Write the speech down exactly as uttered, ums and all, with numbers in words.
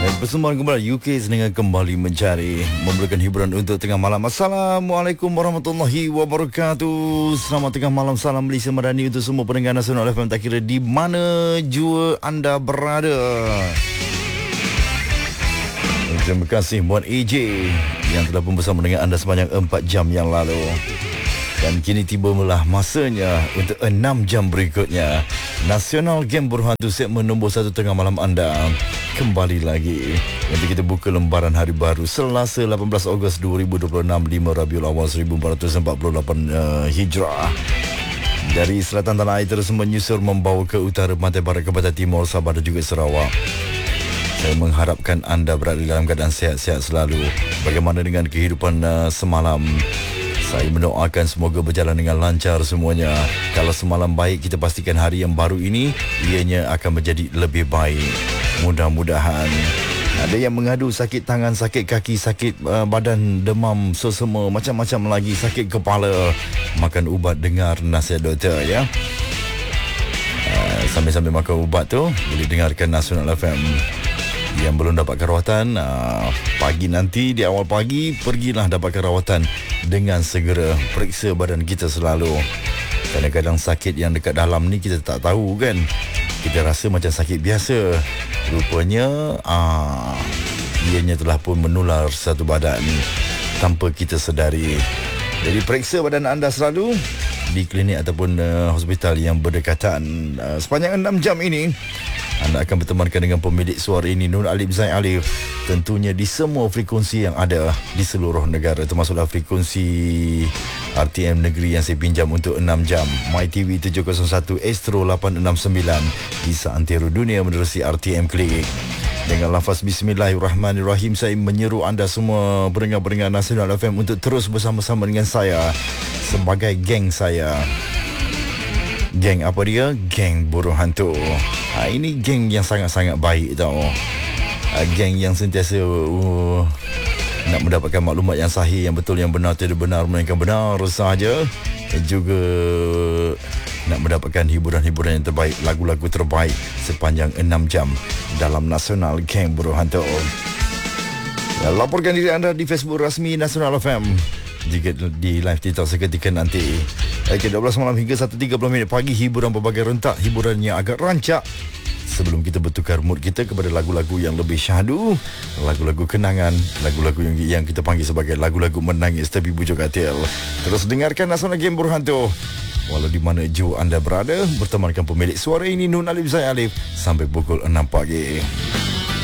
Persembahan kembali U K dengan kembali mencari memberikan hiburan untuk tengah malam. Assalamualaikum warahmatullahi wabarakatuh. Selamat tengah malam, salam Malaysia Madani untuk semua pendengar Nasional F M, tak kira di mana jua anda berada. Terima kasih buat A J yang telah pun bersama dengan anda sepanjang empat jam yang lalu. Dan kini tibalah masanya untuk enam jam berikutnya. Nasional Game Berhantu segmen nombor satu tengah malam anda kembali lagi. Nanti kita buka lembaran hari baru Selasa lapan belas Ogos dua ribu dua puluh enam, lima Rabiul Awal seribu empat ratus empat puluh lapan uh, Hijrah. Dari selatan tanah air terus menyusur membawa ke utara, pantai barat ke pantai timur, Sabah dan juga Sarawak. Saya mengharapkan anda berada dalam keadaan sihat-sihat selalu. Bagaimana dengan kehidupan uh, semalam? Saya mendoakan semoga berjalan dengan lancar semuanya. Kalau semalam baik, kita pastikan hari yang baru ini ianya akan menjadi lebih baik. Mudah-mudahan. Ada yang mengadu sakit tangan, sakit kaki, sakit uh, badan, demam, sesama, macam-macam lagi, sakit kepala. Makan ubat, dengar nasihat doktor ya. Uh, sambil-sambil makan ubat tu, boleh dengarkan Nasional F M. Yang belum dapatkan rawatan, uh, pagi nanti, di awal pagi, pergilah dapatkan rawatan dengan segera. Periksa badan kita selalu. Kadang-kadang sakit yang dekat dalam ni kita tak tahu kan. Kita rasa macam sakit biasa. Rupanya uh, ianya telah pun menular satu badan tanpa kita sedari. Jadi periksa badan anda selalu di klinik ataupun uh, hospital yang berdekatan. Uh, sepanjang enam jam ini anda akan bertemankan dengan pemilik suara ini, Nur Alif Zain Alif. Tentunya di semua frekuensi yang ada di seluruh negara, termasuklah frekuensi R T M negeri yang saya pinjam untuk enam jam, MyTV tujuh kosong satu, Astro lapan enam sembilan, di seantero dunia menerusi R T M Klik. Dengan lafaz Bismillahirrahmanirrahim, saya menyeru anda semua pendengar-pendengar Nasional F M untuk terus bersama-sama dengan saya sebagai geng saya. Geng apa dia? Geng Buruh Hantu. Ha, ini geng yang sangat-sangat baik tau. Ha, geng yang sentiasa uh, nak mendapatkan maklumat yang sahih, yang betul, yang benar, tidak benar, melainkan benar sahaja. Dan juga nak mendapatkan hiburan-hiburan yang terbaik, lagu-lagu terbaik sepanjang enam jam dalam Nasional Geng Buruh Hantu. Ya, laporkan diri anda di Facebook rasmi Nasional F M jika di live TikTok seketika nanti. Okey, dua belas malam hingga satu tiga puluh minit pagi, hiburan berbagai rentak, hiburan yang agak rancak. Sebelum kita bertukar mood kita kepada lagu-lagu yang lebih syahdu, lagu-lagu kenangan, lagu-lagu yang, yang kita panggil sebagai lagu-lagu menangis tapi bujuk katil. Terus dengarkan Nasional Game Buruh Hantu. Walau di mana jua anda berada, bertemankan pemilik suara ini, Nur Alif Zain Alif, sampai pukul enam pagi.